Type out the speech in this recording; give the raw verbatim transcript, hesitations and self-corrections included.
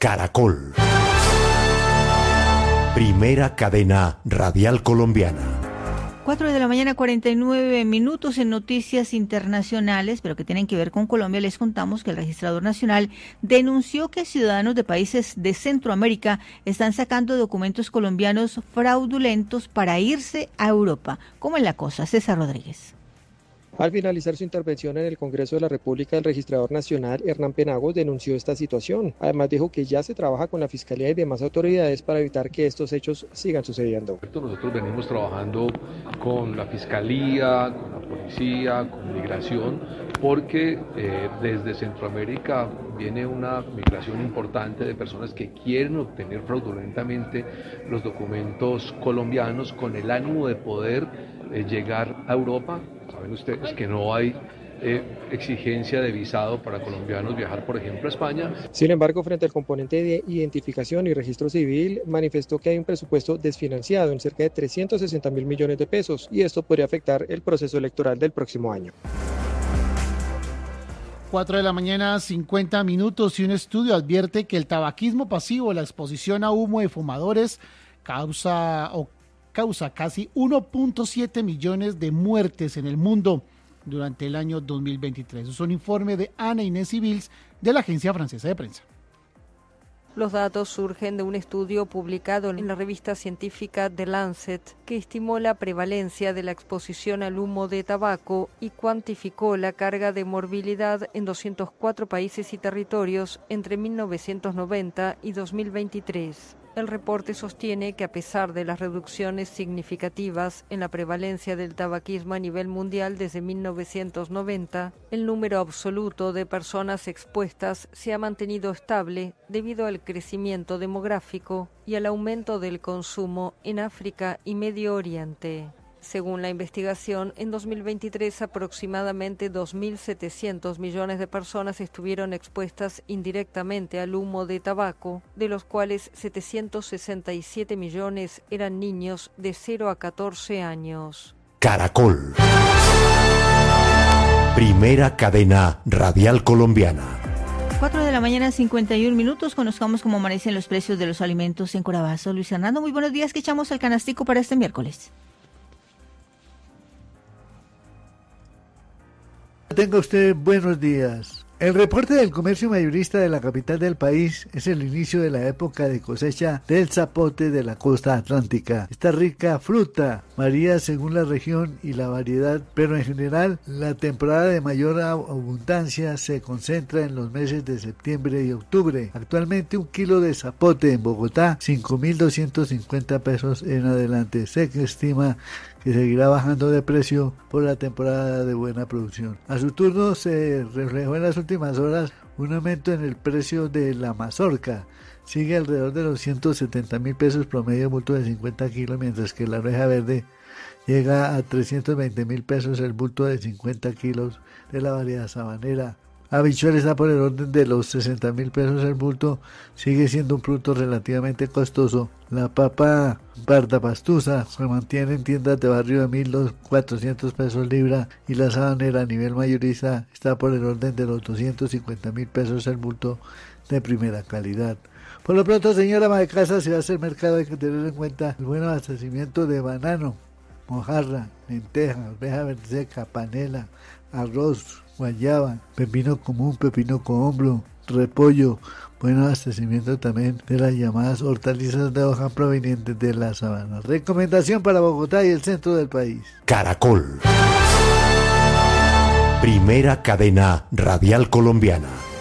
Caracol. Primera cadena radial colombiana. Cuatro de la mañana, cuarenta y nueve minutos. En noticias internacionales, pero que tienen que ver con Colombia, les contamos que el Registrador Nacional denunció que ciudadanos de países de Centroamérica están sacando documentos colombianos fraudulentos para irse a Europa. ¿Cómo es la cosa? César Rodríguez. Al finalizar su intervención en el Congreso de la República, el Registrador Nacional, Hernán Penagos, denunció esta situación. Además dijo que ya se trabaja con la Fiscalía y demás autoridades para evitar que estos hechos sigan sucediendo. Nosotros venimos trabajando con la Fiscalía, con la Policía, con Migración, porque eh, desde Centroamérica viene una migración importante de personas que quieren obtener fraudulentamente los documentos colombianos con el ánimo de poder eh, llegar a Europa. Saben ustedes que no hay eh, exigencia de visado para colombianos viajar, por ejemplo, a España. Sin embargo, frente al componente de identificación y registro civil, manifestó que hay un presupuesto desfinanciado en cerca de trescientos sesenta mil millones de pesos y esto podría afectar el proceso electoral del próximo año. Cuatro de la mañana, cincuenta minutos, y un estudio advierte que el tabaquismo pasivo, la exposición a humo de fumadores, causa o causa casi uno punto siete millones de muertes en el mundo durante el año dos mil veintitrés. Es un informe de Ana Inés Civils de la Agencia Francesa de Prensa. Los datos surgen de un estudio publicado en la revista científica The Lancet, que estimó la prevalencia de la exposición al humo de tabaco y cuantificó la carga de morbilidad en doscientos cuatro países y territorios entre mil novecientos noventa y dos mil veintitrés. El reporte sostiene que a pesar de las reducciones significativas en la prevalencia del tabaquismo a nivel mundial desde mil novecientos noventa, el número absoluto de personas expuestas se ha mantenido estable debido al crecimiento demográfico y al aumento del consumo en África y Medio Oriente. Según la investigación, en dos mil veintitrés aproximadamente dos mil setecientos millones de personas estuvieron expuestas indirectamente al humo de tabaco, de los cuales setecientos sesenta y siete millones eran niños de cero a catorce años. Caracol. Primera cadena radial colombiana. Cuatro de la mañana, cincuenta y un minutos. Conozcamos cómo amanecen los precios de los alimentos en Corabazo. Luis Fernando, muy buenos días. ¿Qué echamos al canastico para este miércoles? Tenga usted buenos días. El reporte del comercio mayorista de la capital del país es el inicio de la época de cosecha del zapote de la costa atlántica. Esta rica fruta varía según la región y la variedad, pero en general la temporada de mayor abundancia se concentra en los meses de septiembre y octubre. Actualmente un kilo de zapote en Bogotá, cinco mil doscientos cincuenta pesos en adelante. Se estima que seguirá bajando de precio por la temporada de buena producción. A su turno se reflejó en las últimas horas un aumento en el precio de la mazorca. Sigue alrededor de los ciento setenta mil pesos promedio bulto de cincuenta kilos, mientras que la arveja verde llega a trescientos veinte mil pesos el bulto de cincuenta kilos de la variedad sabanera. Habichuel está por el orden de los sesenta mil pesos el bulto, sigue siendo un producto relativamente costoso. La papa pardapastusa se mantiene en tiendas de barrio de mil cuatrocientos pesos libra y la sabanera a nivel mayorista está por el orden de los doscientos cincuenta mil pesos el bulto de primera calidad. Por lo pronto, señora ama de casa, si va a hacer mercado hay que tener en cuenta el buen abastecimiento de banano, mojarra, lenteja, arveja verde seca, panela, arroz, guayaba, pepino común, pepino cohombro, repollo, buen abastecimiento también de las llamadas hortalizas de hoja provenientes de la sabana. Recomendación para Bogotá y el centro del país. Caracol. Primera cadena radial colombiana.